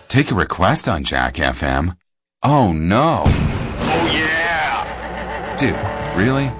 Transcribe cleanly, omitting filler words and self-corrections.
Take a request on Jack FM. Oh no. Oh yeah! Dude, really?